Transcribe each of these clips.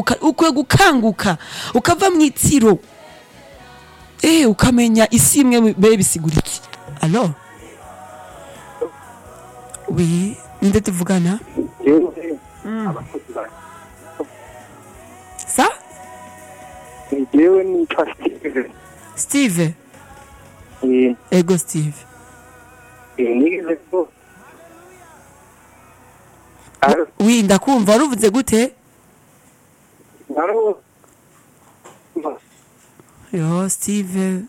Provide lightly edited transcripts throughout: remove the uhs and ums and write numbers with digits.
ukwiye gukanguka ukava mu itsiro ukamenya isi imwe be bisigura iki. Allo oui ninde tuvugana sa Jewe ni Steve. Steve ego Steve Nigeze ko oui ndakumva waruvuze gute Naro yo Steve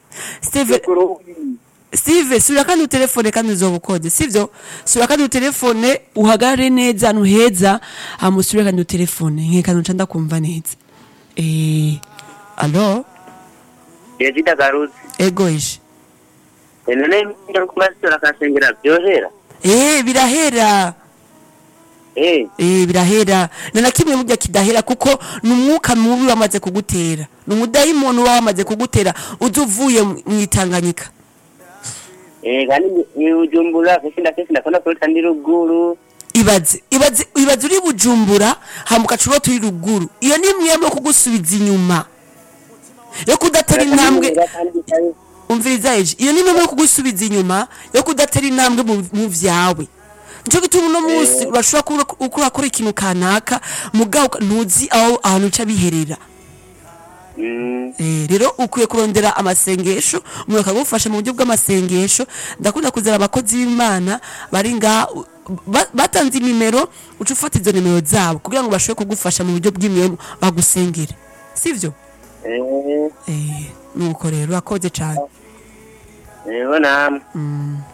sura kandi utelefone kandi uzobukode sivyo sura kandi utelefone uhagarare neza ahantu heza amusure kandi utelefone nkeka nca ndakumva neza allo Yezida Garuzi ego ishi none ndakumasura kasengera byohera birahera birahera nana kimwe mujya kidahera kuko numwuka mubi wamaze kugutera numudayimoni wamaze kugutera uzuvuye mwitanganyika kandi ni Bujumbura kesi ndakona kurota ndi ruguru ibaze uri Bujumbura hamuka curo turi ruguru iyo ni mwemwe kugusubiza inyuma yo kudatera intambwe umviriza eje iyo ni mwemwe kugusubiza inyuma yo kudatera intambwe mu vyawe nco gituma uno munsi urashobora ukora ikintu kanaka mugabo ntuzi aho ahantu uca biherera rero ukwiye kurondera amasengesho umuntu akagufasha mu buryo bw'amasengesho ndakunda kuzana abakozi b'Imana bari nga batanze nimero uca ufata izo nimero zabo kugira ngo bashobore kugufasha mu buryo bw'imyemo bagusengere sivyo nuko rero akoze cyane namwe